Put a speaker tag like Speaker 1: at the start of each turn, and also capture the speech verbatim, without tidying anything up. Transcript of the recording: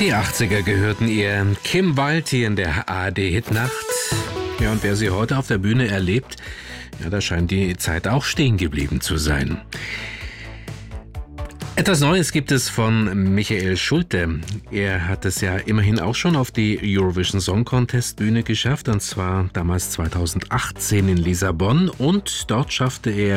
Speaker 1: Die achtziger gehörten ihr. Kim Wilde hier in der A R D-Hitnacht. Ja, und wer sie heute auf der Bühne erlebt, ja, da scheint die Zeit auch stehen geblieben zu sein. Etwas Neues gibt es von Michael Schulte. Er hat es ja immerhin auch schon auf die Eurovision Song Contest Bühne geschafft, und zwar damals zweitausendachtzehn in Lissabon, und dort schaffte er